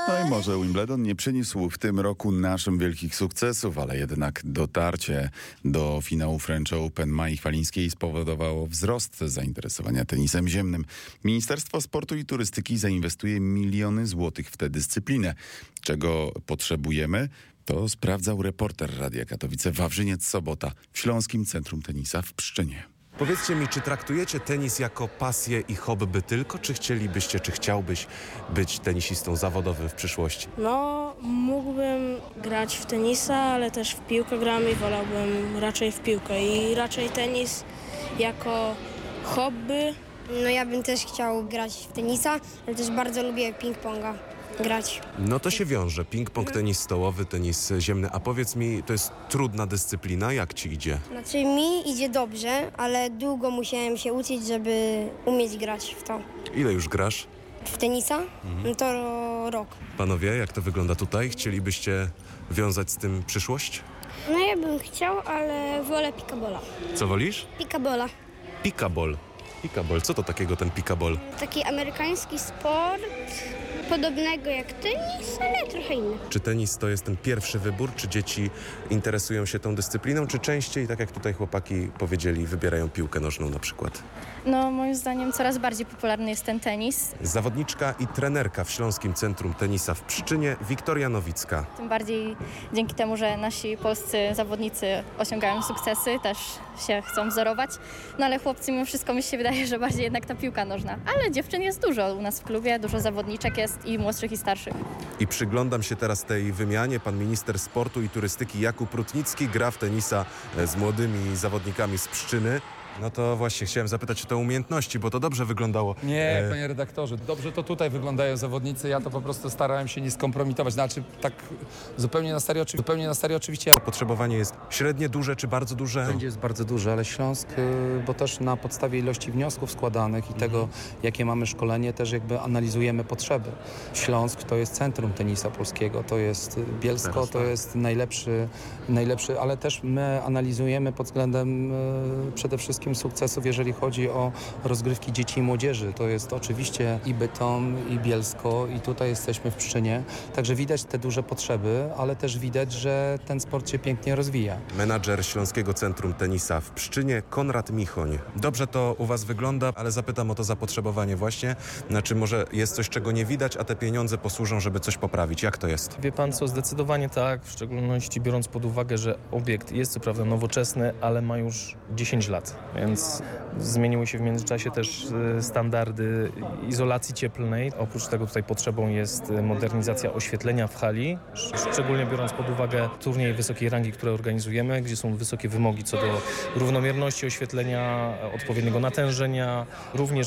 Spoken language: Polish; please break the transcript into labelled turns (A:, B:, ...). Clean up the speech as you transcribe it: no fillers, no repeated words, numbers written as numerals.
A: No i może Wimbledon nie przyniósł w tym roku naszym wielkich sukcesów, ale jednak dotarcie do finału French Open Mai Chwalińskiej spowodowało wzrost zainteresowania tenisem ziemnym. Ministerstwo Sportu i Turystyki zainwestuje miliony złotych w tę dyscyplinę. Czego potrzebujemy? To sprawdzał reporter Radia Katowice Wawrzyniec Sobota w Śląskim Centrum Tenisa w Pszczynie.
B: Powiedzcie mi, czy traktujecie tenis jako pasję i hobby tylko, czy chciałbyś być tenisistą zawodowym w przyszłości?
C: No, mógłbym grać w tenisa, ale też w piłkę gram i wolałbym raczej w piłkę. I raczej tenis jako hobby.
D: No ja bym też chciał grać w tenisa, ale też bardzo lubię ping-ponga grać.
B: No to się wiąże. Ping-pong, tenis stołowy, tenis ziemny. A powiedz mi, to jest trudna dyscyplina. Jak ci idzie?
D: Znaczy mi idzie dobrze, ale długo musiałem się uczyć, żeby umieć grać w to.
B: Ile już grasz?
D: W tenisa? No to rok.
B: Panowie, jak to wygląda tutaj? Chcielibyście wiązać z tym przyszłość?
D: No ja bym chciał, ale wolę pickleballa.
B: Co wolisz?
D: Pickleballa.
B: Pickleball. Pickleball. Co to takiego ten pickleball?
D: Taki amerykański sport, podobnego jak tenis, ale trochę inny.
B: Czy tenis to jest ten pierwszy wybór? Czy dzieci interesują się tą dyscypliną? Czy częściej, tak jak tutaj chłopaki powiedzieli, wybierają piłkę nożną na przykład?
E: No, moim zdaniem coraz bardziej popularny jest ten tenis.
B: Zawodniczka i trenerka w Śląskim Centrum Tenisa w Pszczynie, Wiktoria Nowicka.
E: Tym bardziej dzięki temu, że nasi polscy zawodnicy osiągają sukcesy, też się chcą wzorować. No ale chłopcy mimo wszystko mi się wydaje, że bardziej jednak ta piłka nożna. Ale dziewczyn jest dużo u nas w klubie, dużo zawodniczek jest i młodszych i starszych.
B: I przyglądam się teraz tej wymianie. Pan minister sportu i turystyki Jakub Rutnicki gra w tenisa z młodymi zawodnikami z Pszczyny. No to właśnie chciałem zapytać o te umiejętności, bo to dobrze wyglądało.
F: Nie, panie redaktorze, dobrze to tutaj wyglądają zawodnicy, ja to po prostu starałem się nie skompromitować, znaczy tak zupełnie na serio oczywiście.
B: Potrzebowanie jest średnie, duże czy bardzo duże?
G: Wszędzie jest bardzo duże, ale Śląsk, bo też na podstawie ilości wniosków składanych i tego, jakie mamy szkolenie, też jakby analizujemy potrzeby. Śląsk to jest centrum tenisa polskiego, to jest Bielsko, to jest najlepszy, ale też my analizujemy pod względem przede wszystkim sukcesów, jeżeli chodzi o rozgrywki dzieci i młodzieży. To jest oczywiście i Bytom, i Bielsko, i tutaj jesteśmy w Pszczynie. Także widać te duże potrzeby, ale też widać, że ten sport się pięknie rozwija.
B: Menadżer Śląskiego Centrum Tenisa w Pszczynie, Konrad Michoń. Dobrze to u was wygląda, ale zapytam o to zapotrzebowanie właśnie. Znaczy może jest coś, czego nie widać, a te pieniądze posłużą, żeby coś poprawić. Jak to jest?
H: Wie pan co, zdecydowanie tak, w szczególności biorąc pod uwagę, że obiekt jest co prawda nowoczesny, ale ma już 10 lat, więc zmieniły się w międzyczasie też standardy izolacji cieplnej. Oprócz tego tutaj potrzebą jest modernizacja oświetlenia w hali, szczególnie biorąc pod uwagę turniej wysokiej rangi, które organizujemy, gdzie są wysokie wymogi co do równomierności oświetlenia, odpowiedniego natężenia, również